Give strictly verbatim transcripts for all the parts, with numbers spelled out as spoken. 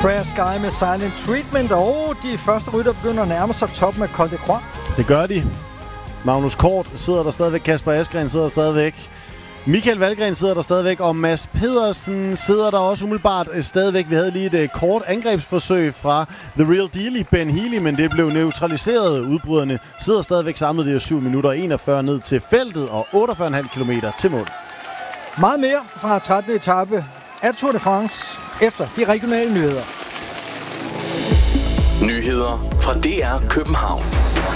Crash Guy med Silent Treatment, og de første rytter begynder at nærme sig toppen af Col de Croix. Det gør de. Magnus Kort sidder der stadigvæk, Kasper Asgreen sidder der stadigvæk, Michael Valgren sidder der stadigvæk, og Mads Pedersen sidder der også umiddelbart stadigvæk. Vi havde lige et kort angrebsforsøg fra The Real Deal i Ben Healy, men det blev neutraliseret. Udbryderne sidder stadigvæk samlet. Det er syv minutter enogfyrre ned til feltet og otteogfyrre komma fem kilometer til mål. Meget mere fra trettende etape af Tour de France efter de regionale nyheder. Nyheder fra D R København.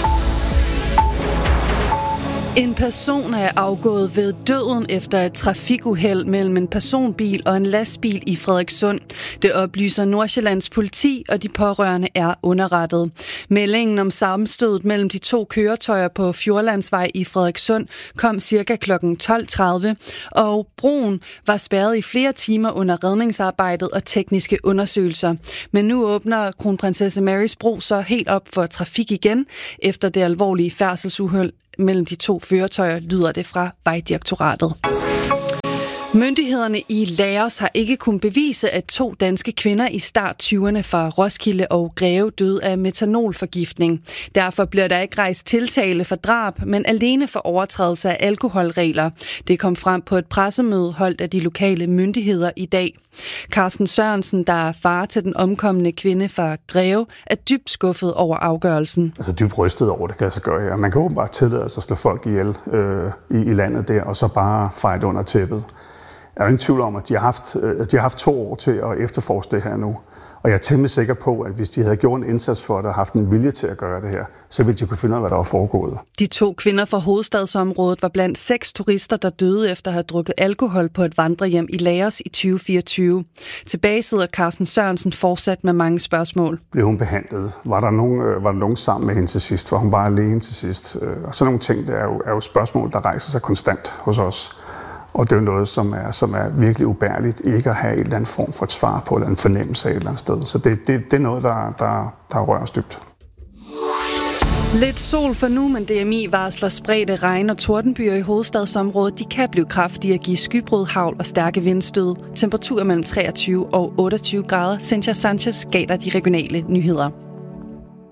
En person er afgået ved døden efter et trafikuheld mellem en personbil og en lastbil i Frederikssund. Det oplyser Nordsjællands politi, og de pårørende er underrettet. Meldingen om sammenstødet mellem de to køretøjer på Fjordlandsvej i Frederikssund kom ca. klokken tolv tredive, og broen var spærret i flere timer under redningsarbejdet og tekniske undersøgelser. Men nu åbner Kronprinsesse Marys bro så helt op for trafik igen efter det alvorlige færdselsuheld mellem de to køretøjer, lyder det fra Vejdirektoratet. Myndighederne i Laos har ikke kunnet bevise, at to danske kvinder i start tyverne fra Roskilde og Greve døde af metanolforgiftning. Derfor bliver der ikke rejst tiltale for drab, men alene for overtrædelse af alkoholregler. Det kom frem på et pressemøde holdt af de lokale myndigheder i dag. Carsten Sørensen, der er far til den omkomne kvinde fra Greve, er dybt skuffet over afgørelsen. Altså dybt rystet over, det kan jeg så gøre her. Man kan åbenbart tillade sig at slå folk ihjel øh, i, i landet der, og så bare fejde under tæppet. Jeg er ingen tvivl om, at de har, haft, de har haft to år til at efterforske det her nu. Og jeg er temmelig sikker på, at hvis de havde gjort en indsats for det og haft en vilje til at gøre det her, så ville de kunne finde ud af, hvad der var foregået. De to kvinder fra hovedstadsområdet var blandt seks turister, der døde efter at have drukket alkohol på et vandrehjem i Laos i tyve fireogtyve. Tilbage sidder Carsten Sørensen fortsat med mange spørgsmål. Blev hun behandlet? Var der nogen, var der nogen sammen med hende til sidst? Var hun bare alene til sidst? Og sådan nogle ting, det er jo, er jo spørgsmål, der rejser sig konstant hos os. Og det er jo noget, som er, som er virkelig ubærligt, ikke at have en eller anden form for et svar på, eller en fornemmelse af et eller andet sted. Så det, det, det er noget, der, der, der rører os dybt. Lidt sol for nu, men D M I varsler spredte regn- og tordenbyer i hovedstadsområdet. De kan blive kraftige og give skybrud, hagl og stærke vindstød. Temperatur mellem treogtyve og otteogtyve grader. Cynthia Sanchez gav dig de regionale nyheder.